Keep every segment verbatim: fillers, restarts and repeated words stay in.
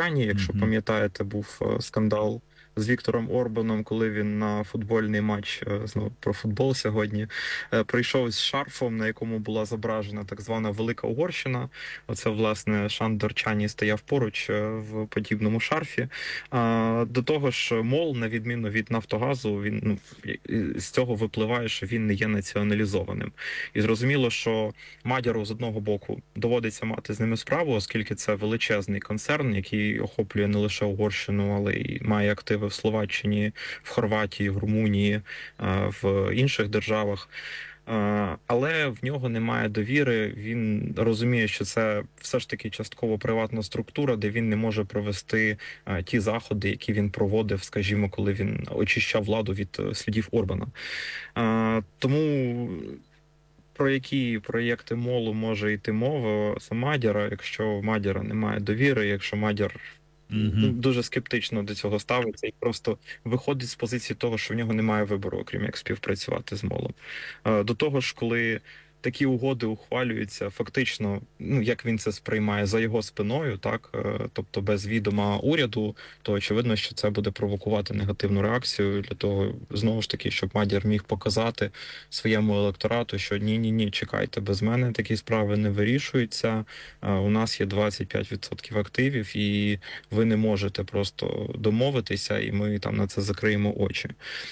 Чані. Якщо Мгм. пам'ятаєте, був е, скандал з Віктором Орбаном, коли він на футбольний матч, е, знову про футбол сьогодні, е, прийшов з шарфом, на якому була зображена так звана Велика Угорщина. Оце, власне, Шандор Чані стояв поруч е, в подібному шарфі. А, До того ж, МОЛ, на відміну від Нафтогазу, він ну і- з цього випливає, що він не є націоналізованим. І зрозуміло, що Мадяру з одного боку доводиться мати з ними справу, оскільки це величезний концерн, який охоплює не лише Угорщину, але й має активи в Словаччині, в Хорватії, в Румунії, е, в інших державах. Е, Але в нього немає довіри. Він розуміє, що це все ж таки частково приватна структура, де він не може провести е, ті заходи, які він проводив, скажімо, коли він очищав владу від е, слідів Орбана. Е, Тому про які проєкти молу може йти мова за Мадяра, якщо в Мадяра немає довіри, якщо Мадяр ну, Мгм. дуже скептично до цього ставиться і просто виходить з позиції того, що в нього немає вибору, окрім як співпрацювати з молом. Е, До того ж, коли такі угоди ухвалюються, фактично, ну як він це сприймає за його спиною, так е, тобто без відома уряду, то очевидно, що це буде провокувати негативну реакцію для того, знову ж таки, щоб Мадяр міг показати своєму електорату, що ні, ні, ні, чекайте, без мене такі справи не вирішуються. Е, У нас є двадцять п'ять відсотків активів, і ви не можете просто домовитися, і ми там на це закриємо очі.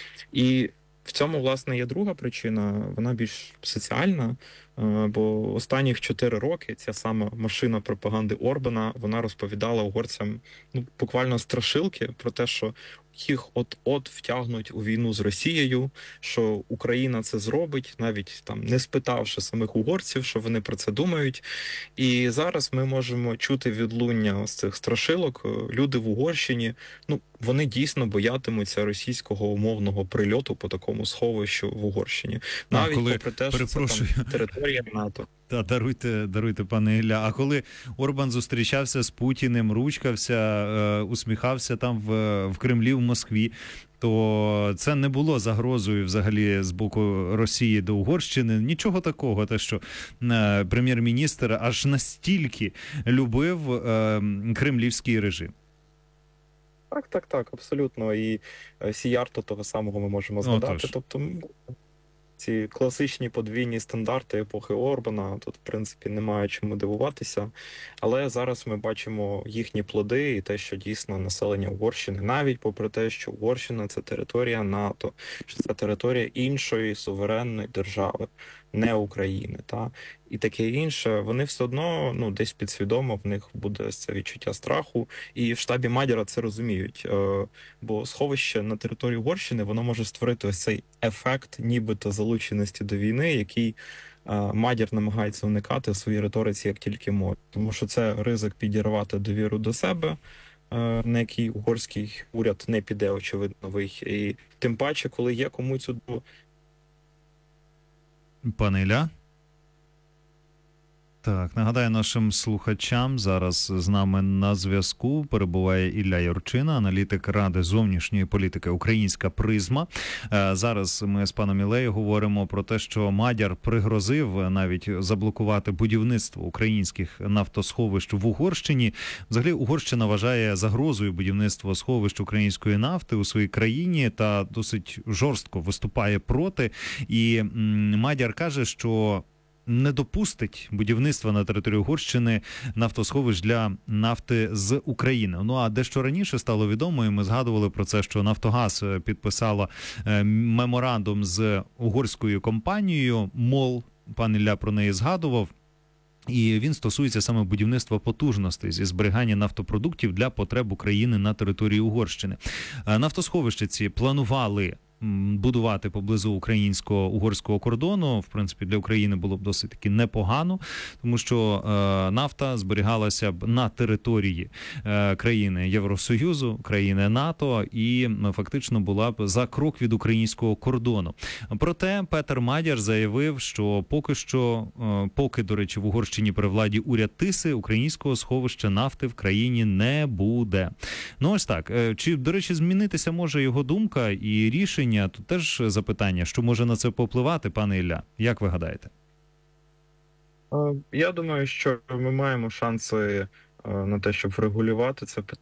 І в цьому, власне, є друга причина, вона більш соціальна, е, бо останніх чотири роки ця сама машина пропаганди Орбана, вона розповідала угорцям ну, буквально страшилки про те, що їх от-от втягнуть у війну з Росією, що Україна це зробить, навіть там не спитавши самих угорців, що вони про це думають. І зараз ми можемо чути відлуння з цих страшилок. Люди в Угорщині, ну вони дійсно боятимуться російського умовного прильоту по такому сховищу в Угорщині, А навіть коли, попри те, що це там перепрошую, територія НАТО. та даруйте, даруйте, пане Ілля. А коли Орбан зустрічався з Путіним, ручкався, е, усміхався там в, в Кремлі, в Москві, то це не було загрозою взагалі з боку Росії до Угорщини. Нічого такого, те, що е, прем'єр-міністр аж настільки любив е, кремлівський режим. Так, так, так, абсолютно. І е, Сіярто того самого ми можемо згадати. Отож. Тобто, м, ці класичні подвійні стандарти епохи Орбана, тут, в принципі, немає чому дивуватися. Але зараз ми бачимо їхні плоди і те, що дійсно населення Угорщини, навіть попри те, що Угорщина це територія НАТО, що це територія іншої суверенної держави, не України, та і таке інше, вони все одно ну десь підсвідомо в них буде це відчуття страху, і в штабі Мадяра це розуміють. Е, Бо сховище на території Угорщини воно може створити ось цей ефект, нібито залученості до війни, який е, Мадяр намагається уникати в своїй риториці як тільки може, тому що це ризик підірвати довіру до себе. е, На який угорський уряд не піде, очевидно, вий. І тим паче, коли є кому цю Пане Ілля? Так, нагадаю нашим слухачам, зараз з нами на зв'язку перебуває Ілля Юрчина, аналітик Ради зовнішньої політики «Українська призма». Зараз ми з паном Ілею говоримо про те, що Мадяр пригрозив навіть заблокувати будівництво українських нафтосховищ в Угорщині. Взагалі, Угорщина вважає загрозою будівництво сховищ української нафти у своїй країні та досить жорстко виступає проти. І Мадяр каже, що не допустить будівництва на території Угорщини нафтосховищ для нафти з України. Ну а дещо раніше стало відомо, і ми згадували про це, що Нафтогаз підписала меморандум з угорською компанією МОЛ, пан Ілля про неї згадував. І він стосується саме будівництва потужностей зі зберігання нафтопродуктів для потреб України на території Угорщини. Нафтосховища ці планували будувати поблизу українсько-угорського кордону. В принципі, для України було б досить таки непогано, тому що е, нафта зберігалася б на території е, країни Євросоюзу, країни НАТО і е, фактично була б за крок від українського кордону. Проте Петер Мадяр заявив, що поки що, е, поки, до речі, в Угорщині при владі уряд Тиси, українського сховища нафти в країні не буде. Ну ось так. Е, чи, до речі, змінитися може його думка і рішення? Тут теж запитання, що може на це попливати, пане Ілля? Як ви гадаєте? Я думаю, що ми маємо шанси на те, щоб врегулювати це